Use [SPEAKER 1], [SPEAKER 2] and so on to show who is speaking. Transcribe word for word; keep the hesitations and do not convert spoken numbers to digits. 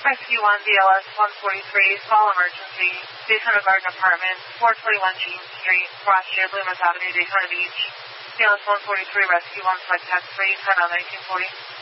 [SPEAKER 1] Rescue one, B L S one forty-three, small emergency, Daytona Garden Apartments, four twenty-one Jean Street, Rochester, Loomis Avenue, Daytona Beach. B L S one forty-three, Rescue one, flight test three, time out nineteen forty.